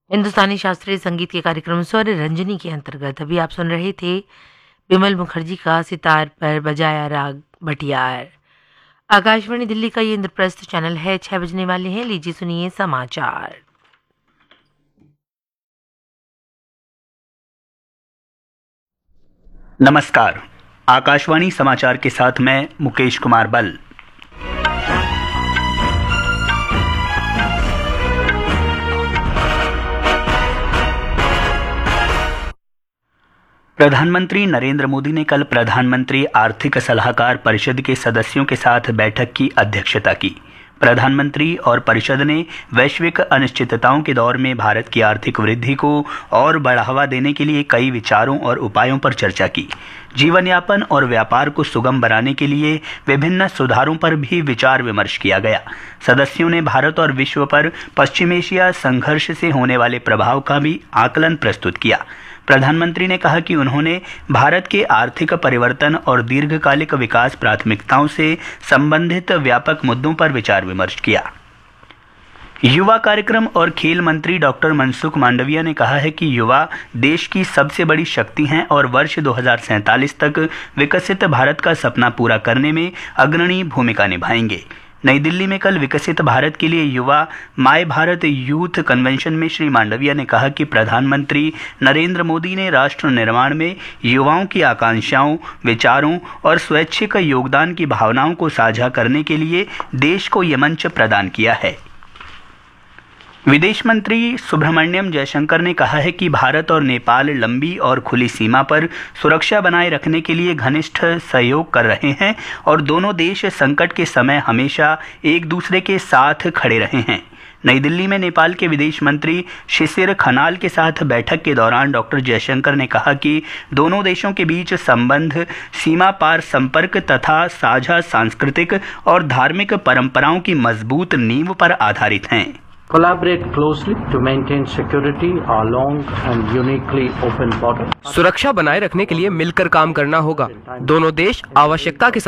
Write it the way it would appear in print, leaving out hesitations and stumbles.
हिंदुस्तानी शास्त्रीय संगीत के कार्यक्रम स्वर रंजनी के अंतर्गत अभी आप सुन रहे थे बिमल मुखर्जी का सितार पर बजाया राग भटियार। आकाशवाणी दिल्ली का ये इंद्रप्रस्थ चैनल है। 6 बजने वाले हैं। लीजिए सुनिए समाचार। नमस्कार, आकाशवाणी समाचार के साथ मैं मुकेश कुमार बल। प्रधानमंत्री नरेंद्र मोदी ने कल प्रधानमंत्री आर्थिक सलाहकार परिषद के सदस्यों के साथ बैठक की अध्यक्षता की। प्रधानमंत्री और परिषद ने वैश्विक अनिश्चितताओं के दौर में भारत की आर्थिक वृद्धि को और बढ़ावा देने के लिए कई विचारों और उपायों पर चर्चा की। जीवन यापन और व्यापार को सुगम बनाने के लिए विभिन्न सुधारों पर भी विचार विमर्श किया गया। सदस्यों ने भारत और विश्व पर पश्चिम एशिया संघर्ष से होने वाले प्रभाव का भी आकलन प्रस्तुत किया। प्रधानमंत्री ने कहा कि उन्होंने भारत के आर्थिक परिवर्तन और दीर्घकालिक विकास प्राथमिकताओं से संबंधित व्यापक मुद्दों पर विचार विमर्श किया। युवा कार्यक्रम और खेल मंत्री डॉक्टर मनसुख मांडविया ने कहा है कि युवा देश की सबसे बड़ी शक्ति हैं और वर्ष 2047 तक विकसित भारत का सपना पूरा करने में अग्रणी भूमिका निभाएंगे। नई दिल्ली में कल विकसित भारत के लिए युवा माय भारत यूथ कन्वेंशन में श्री मांडविया ने कहा कि प्रधानमंत्री नरेंद्र मोदी ने राष्ट्र निर्माण में युवाओं की आकांक्षाओं, विचारों और स्वैच्छिक योगदान की भावनाओं को साझा करने के लिए देश को ये मंच प्रदान किया है। विदेश मंत्री सुब्रमण्यम जयशंकर ने कहा है कि भारत और नेपाल लंबी और खुली सीमा पर सुरक्षा बनाए रखने के लिए घनिष्ठ सहयोग कर रहे हैं और दोनों देश संकट के समय हमेशा एक दूसरे के साथ खड़े रहे हैं। नई दिल्ली में नेपाल के विदेश मंत्री शिशिर खनाल के साथ बैठक के दौरान डॉक्टर जयशंकर ने कहा कि दोनों देशों के बीच संबंध सीमा पार संपर्क तथा साझा सांस्कृतिक और धार्मिक परंपराओं की मजबूत नींव पर आधारित हैं। Collaborate closely to maintain security along and uniquely open border. सुरक्षा बनाए रखने के लिए मिलकर काम करना होगा। दोनों देश आवश्यकता के